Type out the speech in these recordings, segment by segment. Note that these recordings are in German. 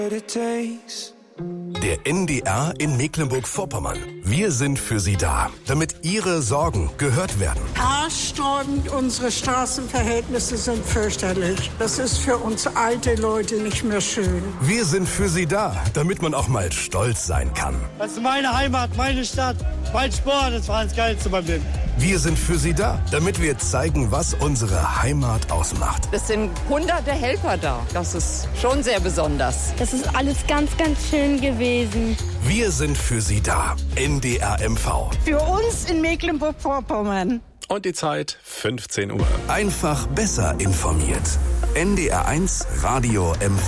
Der NDR in Mecklenburg-Vorpommern. Wir sind für Sie da, damit Ihre Sorgen gehört werden. Haarsträubend, unsere Straßenverhältnisse sind fürchterlich. Das ist für uns alte Leute nicht mehr schön. Wir sind für Sie da, damit man auch mal stolz sein kann. Das ist meine Heimat, meine Stadt, mein Sport, das war das Geilste beim Leben. Wir sind für Sie da, damit wir zeigen, was unsere Heimat ausmacht. Es sind hunderte Helfer da. Das ist schon sehr besonders. Das ist alles ganz, ganz schön gewesen. Wir sind für Sie da. NDR MV. Für uns in Mecklenburg-Vorpommern. Und die Zeit 15 Uhr. Einfach besser informiert. NDR 1 Radio MV.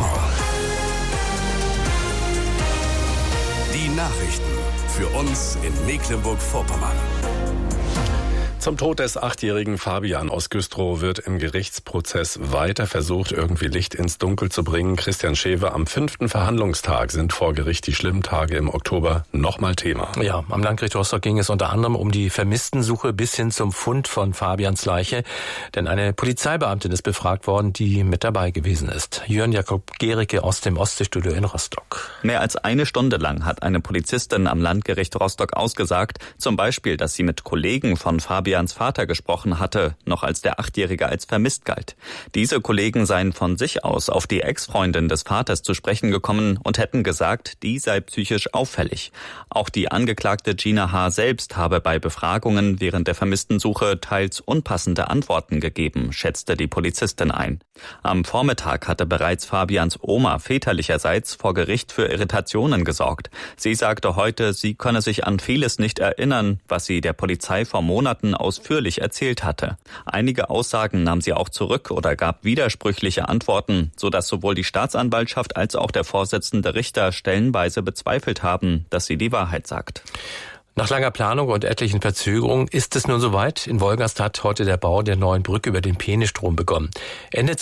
Die Nachrichten für uns in Mecklenburg-Vorpommern. Zum Tod des 8-jährigen Fabian aus Güstrow wird im Gerichtsprozess weiter versucht, irgendwie Licht ins Dunkel zu bringen. Christian Schewe, am 5. Verhandlungstag sind vor Gericht die schlimmen Tage im Oktober nochmal Thema. Ja, am Landgericht Rostock ging es unter anderem um die Vermisstensuche bis hin zum Fund von Fabians Leiche. Denn eine Polizeibeamtin ist befragt worden, die mit dabei gewesen ist. Jörn Jakob Gericke aus dem Ostseestudio in Rostock. Mehr als eine Stunde lang hat eine Polizistin am Landgericht Rostock ausgesagt, zum Beispiel, dass sie mit Kollegen von Fabians Vater gesprochen hatte, noch als der 8-Jährige als vermisst galt. Diese Kollegen seien von sich aus auf die Ex-Freundin des Vaters zu sprechen gekommen und hätten gesagt, die sei psychisch auffällig. Auch die Angeklagte Gina H. selbst habe bei Befragungen während der Vermisstensuche teils unpassende Antworten gegeben, schätzte die Polizistin ein. Am Vormittag hatte bereits Fabians Oma väterlicherseits vor Gericht für Irritationen gesorgt. Sie sagte heute, sie könne sich an vieles nicht erinnern, was sie der Polizei vor Monaten ausführlich erzählt hatte. Einige Aussagen nahm sie auch zurück oder gab widersprüchliche Antworten, sodass sowohl die Staatsanwaltschaft als auch der Vorsitzende Richter stellenweise bezweifelt haben, dass sie die Wahrheit sagt. Nach langer Planung und etlichen Verzögerungen ist es nun soweit. In Wolgast hat heute der Bau der neuen Brücke über den Peenestrom begonnen. Ende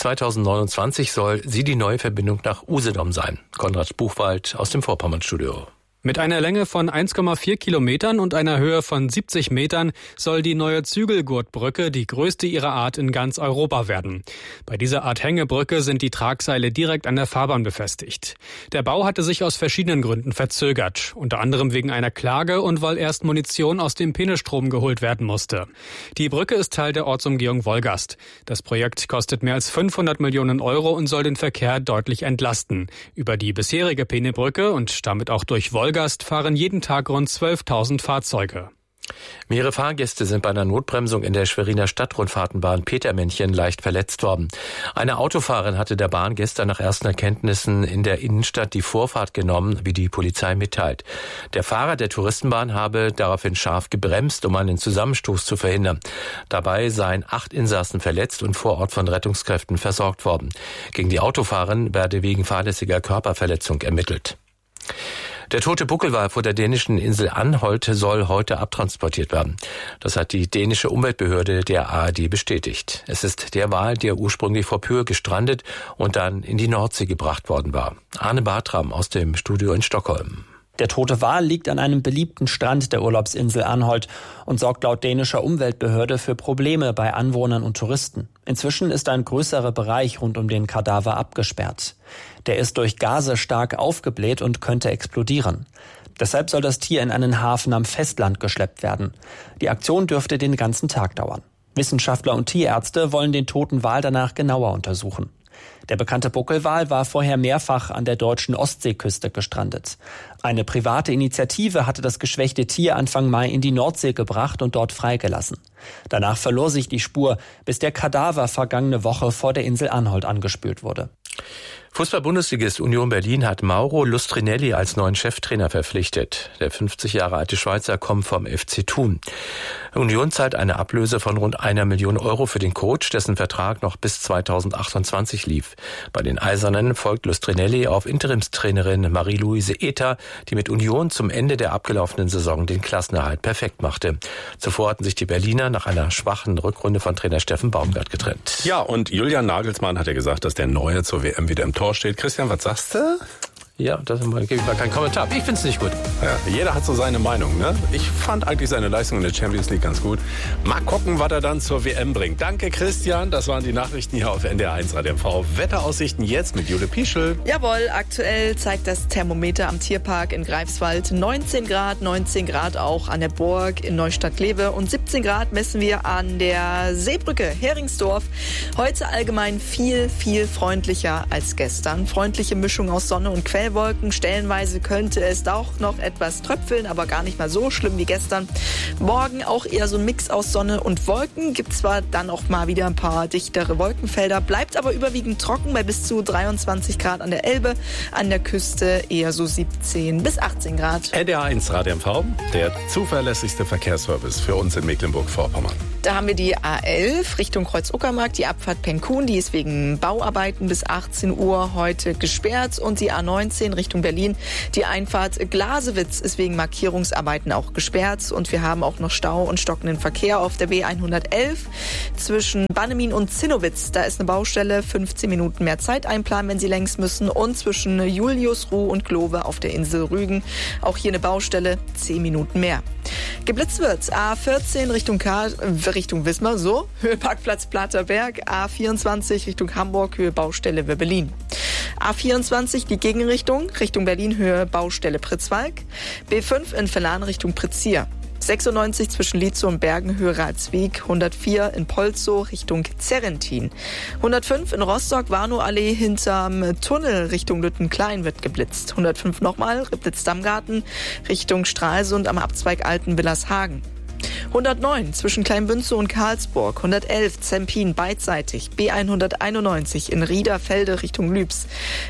2029 soll sie die neue Verbindung nach Usedom sein. Konrad Buchwald aus dem Vorpommernstudio. Mit einer Länge von 1,4 Kilometern und einer Höhe von 70 Metern soll die neue Zügelgurtbrücke die größte ihrer Art in ganz Europa werden. Bei dieser Art Hängebrücke sind die Tragseile direkt an der Fahrbahn befestigt. Der Bau hatte sich aus verschiedenen Gründen verzögert, unter anderem wegen einer Klage und weil erst Munition aus dem Peenestrom geholt werden musste. Die Brücke ist Teil der Ortsumgehung Wolgast. Das Projekt kostet mehr als 500 Millionen Euro und soll den Verkehr deutlich entlasten. Über die bisherige Peenebrücke und damit auch durch Wolgast fahren jeden Tag rund 12.000 Fahrzeuge. Mehrere Fahrgäste sind bei einer Notbremsung in der Schweriner Stadtrundfahrtenbahn Petermännchen leicht verletzt worden. Eine Autofahrerin hatte der Bahn gestern nach ersten Erkenntnissen in der Innenstadt die Vorfahrt genommen, wie die Polizei mitteilt. Der Fahrer der Touristenbahn habe daraufhin scharf gebremst, um einen Zusammenstoß zu verhindern. Dabei seien 8 Insassen verletzt und vor Ort von Rettungskräften versorgt worden. Gegen die Autofahrerin werde wegen fahrlässiger Körperverletzung ermittelt. Der tote Buckelwal vor der dänischen Insel Anholt soll heute abtransportiert werden. Das hat die dänische Umweltbehörde der ARD bestätigt. Es ist der Wal, der ursprünglich vor Pür gestrandet und dann in die Nordsee gebracht worden war. Arne Bartram aus dem Studio in Stockholm. Der tote Wal liegt an einem beliebten Strand der Urlaubsinsel Anholt und sorgt laut dänischer Umweltbehörde für Probleme bei Anwohnern und Touristen. Inzwischen ist ein größerer Bereich rund um den Kadaver abgesperrt. Der ist durch Gase stark aufgebläht und könnte explodieren. Deshalb soll das Tier in einen Hafen am Festland geschleppt werden. Die Aktion dürfte den ganzen Tag dauern. Wissenschaftler und Tierärzte wollen den toten Wal danach genauer untersuchen. Der bekannte Buckelwal war vorher mehrfach an der deutschen Ostseeküste gestrandet. Eine private Initiative hatte das geschwächte Tier Anfang Mai in die Nordsee gebracht und dort freigelassen. Danach verlor sich die Spur, bis der Kadaver vergangene Woche vor der Insel Anholt angespült wurde. Fußball-Bundesligist Union Berlin hat Mauro Lustrinelli als neuen Cheftrainer verpflichtet. Der 50 Jahre alte Schweizer kommt vom FC Thun. Union zahlt eine Ablöse von rund 1 Million Euro für den Coach, dessen Vertrag noch bis 2028 lief. Bei den Eisernen folgt Lustrinelli auf Interimstrainerin Marie-Louise Ether, die mit Union zum Ende der abgelaufenen Saison den Klassenerhalt perfekt machte. Zuvor hatten sich die Berliner nach einer schwachen Rückrunde von Trainer Steffen Baumgart getrennt. Ja, und Julian Nagelsmann hat ja gesagt, dass der Neue zur WM wieder im Tor steht. Christian, was sagst du? Ja, das gebe ich mal keinen Kommentar. Ich finde es nicht gut. Ja, jeder hat so seine Meinung, ne? Ich fand eigentlich seine Leistung in der Champions League ganz gut. Mal gucken, was er dann zur WM bringt. Danke, Christian. Das waren die Nachrichten hier auf NDR1 Radio MV. Wetteraussichten jetzt mit Jule Pieschel. Jawohl, aktuell zeigt das Thermometer am Tierpark in Greifswald 19 Grad auch an der Burg in Neustadt-Glewe und 17 Grad messen wir an der Seebrücke Heringsdorf. Heute allgemein viel freundlicher als gestern. Freundliche Mischung aus Sonne und Quellwolken. Stellenweise könnte es auch noch etwas tröpfeln, aber gar nicht mal so schlimm wie gestern. Morgen auch eher so ein Mix aus Sonne und Wolken. Gibt zwar dann auch mal wieder ein paar dichtere Wolkenfelder, bleibt aber überwiegend trocken bei bis zu 23 Grad an der Elbe. An der Küste eher so 17 bis 18 Grad. NDR1 Radio MV, der zuverlässigste Verkehrsservice für uns in Mecklenburg-Vorpommern. Da haben wir die A11 Richtung Kreuz-Uckermark, die Abfahrt Penkun, die ist wegen Bauarbeiten bis 18 Uhr heute gesperrt und die A19 Richtung Berlin, die Einfahrt Glasewitz ist wegen Markierungsarbeiten auch gesperrt und wir haben auch noch Stau und stockenden Verkehr auf der B111 zwischen Bannemin und Zinnowitz. Da ist eine Baustelle, 15 Minuten mehr Zeit einplanen, wenn Sie längs müssen und zwischen Juliusruh und Glove auf der Insel Rügen, auch hier eine Baustelle, 10 Minuten mehr. Geblitzt wird A14 Richtung Wismar, so, Höhe Parkplatz Platerberg, A24 Richtung Hamburg, Höhe Baustelle Wirbelin. A24 die Gegenrichtung, Richtung Berlin, Höhe Baustelle Pritzwalk. B5 in Verlan Richtung Prizier. 96 zwischen Lietzow und Bergen, Höhe Ratsweg, 104 in Polzow Richtung Zerrentin. 105 in Rostock, Warnow-Allee hinterm Tunnel Richtung Lüttenklein wird geblitzt. 105 nochmal, Riplitz-Dammgarten Richtung Stralsund am Abzweig Alten-Villershagen. 109 zwischen Kleinbünzow und Karlsburg, 111 Zempin beidseitig, B191 in Riederfelde Richtung Lübs,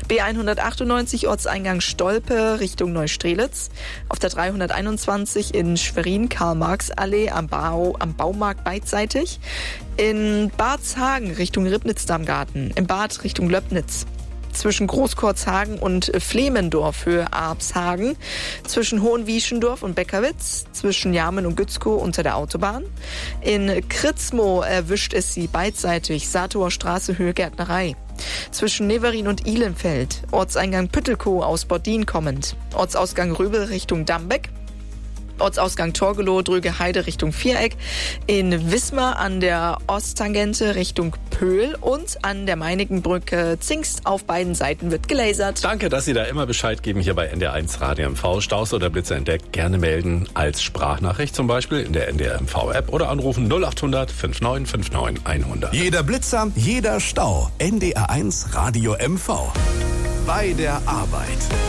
B198 Ortseingang Stolpe Richtung Neustrelitz, auf der 321 in Schwerin Karl-Marx-Allee am Baumarkt beidseitig, in Badshagen Richtung Ribnitz-Dammgarten, im Bad Richtung Löbnitz. Zwischen Großkorzhagen und Flemendorf Höhe Arpshagen, zwischen Hohenwieschendorf und Beckerwitz, zwischen Jarmen und Gützkow unter der Autobahn. In Kritzmow erwischt es Sie beidseitig, Saatower Straße Höhe Gärtnerei. Zwischen Neverin und Ihlenfeld, Ortseingang Püttelkow aus Bordin kommend, Ortsausgang Röbel Richtung Dambeck. Ortsausgang Torgelow, Dröge Heide Richtung Viereck, in Wismar an der Osttangente Richtung Pöhl und an der Meinigenbrücke Zingst auf beiden Seiten wird gelasert. Danke, dass Sie da immer Bescheid geben hier bei NDR1 Radio MV. Staus oder Blitze entdeckt, gerne melden als Sprachnachricht zum Beispiel in der NDR MV App oder anrufen 0800 5959 100. Jeder Blitzer, jeder Stau. NDR1 Radio MV. Bei der Arbeit.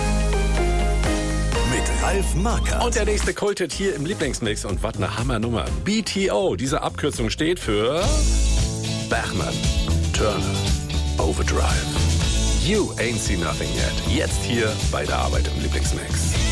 Ralf Markert. Und der nächste Kulthit hier im Lieblingsmix. Und was eine Hammernummer. BTO. Diese Abkürzung steht für Bachman Turner Overdrive. You ain't seen nothing yet. Jetzt hier bei der Arbeit im Lieblingsmix.